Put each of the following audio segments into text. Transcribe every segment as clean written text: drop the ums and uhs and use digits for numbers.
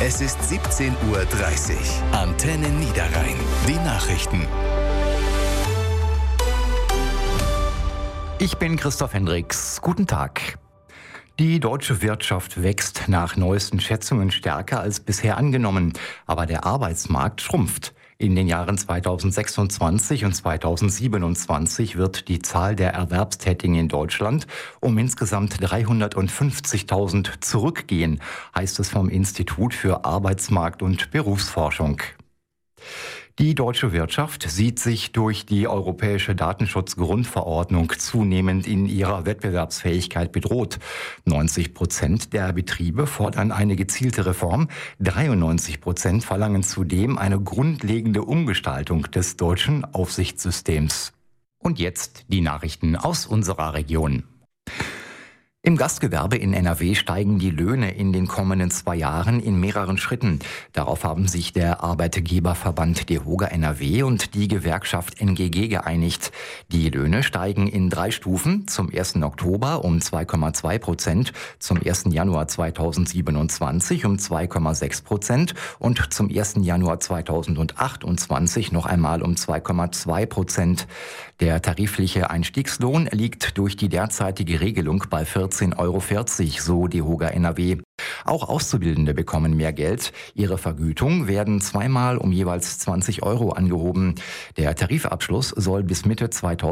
Es ist 17:30 Uhr. Antenne Niederrhein. Die Nachrichten. Ich bin Christoph Hendricks. Guten Tag. Die deutsche Wirtschaft wächst nach neuesten Schätzungen stärker als bisher angenommen. Aber der Arbeitsmarkt schrumpft. In den Jahren 2026 und 2027 wird die Zahl der Erwerbstätigen in Deutschland um insgesamt 350.000 zurückgehen, heißt es vom Institut für Arbeitsmarkt- und Berufsforschung. Die deutsche Wirtschaft sieht sich durch die europäische Datenschutzgrundverordnung zunehmend in ihrer Wettbewerbsfähigkeit bedroht. 90% der Betriebe fordern eine gezielte Reform. 93% verlangen zudem eine grundlegende Umgestaltung des deutschen Aufsichtssystems. Und jetzt die Nachrichten aus unserer Region. Im Gastgewerbe in NRW steigen die Löhne in den kommenden 2 Jahren in mehreren Schritten. Darauf haben sich der Arbeitgeberverband DEHOGA NRW und die Gewerkschaft NGG geeinigt. Die Löhne steigen in 3 Stufen, zum 1. Oktober um 2,2%, zum 1. Januar 2027 um 2,6% und zum 1. Januar 2028 noch einmal um 2,2%. Der tarifliche Einstiegslohn liegt durch die derzeitige Regelung bei 14,40 €, so DEHOGA NRW. Auch Auszubildende bekommen mehr Geld. Ihre Vergütung werden zweimal um jeweils 20 € angehoben. Der Tarifabschluss soll bis Mitte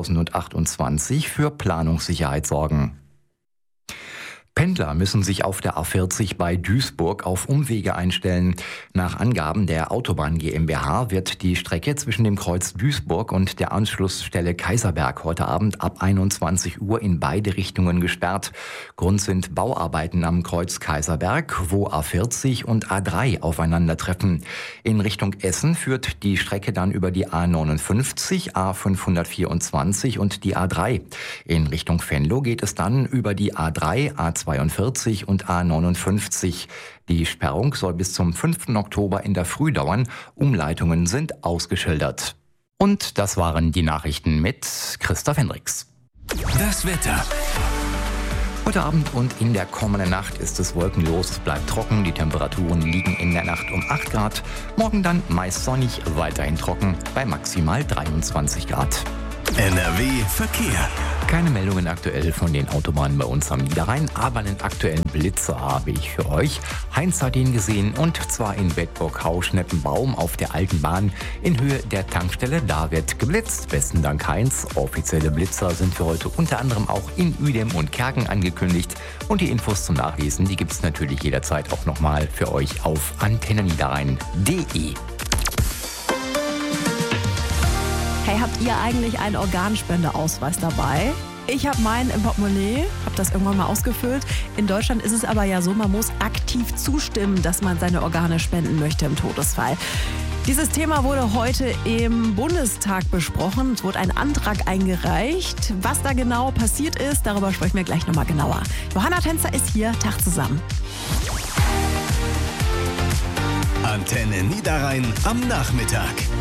2028 für Planungssicherheit sorgen. Pendler müssen sich auf der A40 bei Duisburg auf Umwege einstellen. Nach Angaben der Autobahn GmbH wird die Strecke zwischen dem Kreuz Duisburg und der Anschlussstelle Kaiserberg heute Abend ab 21 Uhr in beide Richtungen gesperrt. Grund sind Bauarbeiten am Kreuz Kaiserberg, wo A40 und A3 aufeinandertreffen. In Richtung Essen führt die Strecke dann über die A59, A524 und die A3. In Richtung Venlo geht es dann über die A3, A42 und A59. Die Sperrung soll bis zum 5. Oktober in der Früh dauern. Umleitungen sind ausgeschildert. Und das waren die Nachrichten mit Christoph Hendricks. Das Wetter. Heute Abend und in der kommenden Nacht ist es wolkenlos, es bleibt trocken, die Temperaturen liegen in der Nacht um 8 Grad. Morgen dann meist sonnig, weiterhin trocken bei maximal 23 Grad. NRW Verkehr. Keine Meldungen aktuell von den Autobahnen bei uns am Niederrhein, aber einen aktuellen Blitzer habe ich für euch. Heinz hat ihn gesehen und zwar in Bedburg-Hauschneppenbaum auf der alten Bahn in Höhe der Tankstelle. Da wird geblitzt. Besten Dank, Heinz. Offizielle Blitzer sind für heute unter anderem auch in Uedem und Kerken angekündigt. Und die Infos zum Nachlesen, die gibt es natürlich jederzeit auch nochmal für euch auf antenneniederrhein.de. Hey, habt ihr eigentlich einen Organspendeausweis dabei? Ich habe meinen im Portemonnaie, habe das irgendwann mal ausgefüllt. In Deutschland ist es aber ja so, man muss aktiv zustimmen, dass man seine Organe spenden möchte im Todesfall. Dieses Thema wurde heute im Bundestag besprochen. Es wurde ein Antrag eingereicht. Was da genau passiert ist, darüber sprechen wir gleich nochmal genauer. Johanna Tänzer ist hier. Tag zusammen. Antenne Niederrhein am Nachmittag.